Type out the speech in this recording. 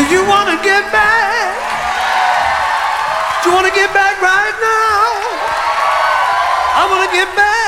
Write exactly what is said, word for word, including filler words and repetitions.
you want to get back? Do you want to get back right now? I want to get back.